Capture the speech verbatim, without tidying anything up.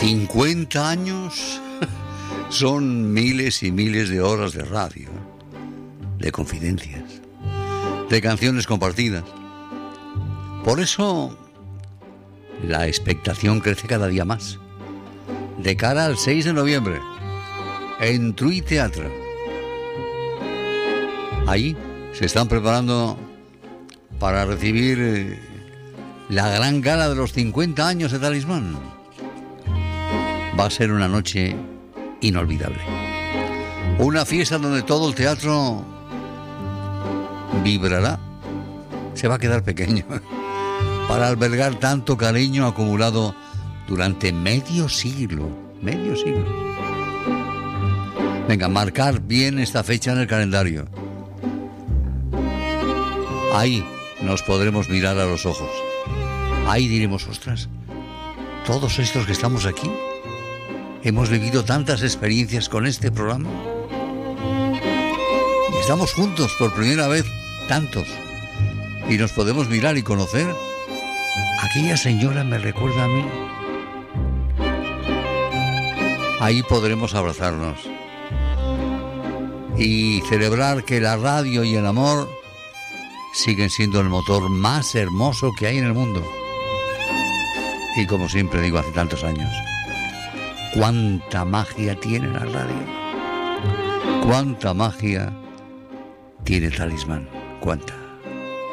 cincuenta años son miles y miles de horas de radio, de confidencias, de canciones compartidas. Por eso la expectación crece cada día más. De cara al seis de noviembre, en True Teatro, ahí se están preparando para recibir la gran gala de los cincuenta años de Talismán. Va a ser una noche inolvidable. Una fiesta donde todo el teatro vibrará. Se va a quedar pequeño para albergar tanto cariño acumulado durante medio siglo. Medio siglo. Venga, marcar bien esta fecha en el calendario. Ahí nos podremos mirar a los ojos. Ahí diremos, ostras, todos estos que estamos aquí hemos vivido tantas experiencias con este programa. Y estamos juntos por primera vez, tantos. Y nos podemos mirar y conocer. Aquella señora me recuerda a mí. Ahí podremos abrazarnos y celebrar que la radio y el amor siguen siendo el motor más hermoso que hay en el mundo. Y como siempre digo, hace tantos años, cuánta magia tiene la radio, cuánta magia tiene Talismán, cuánta.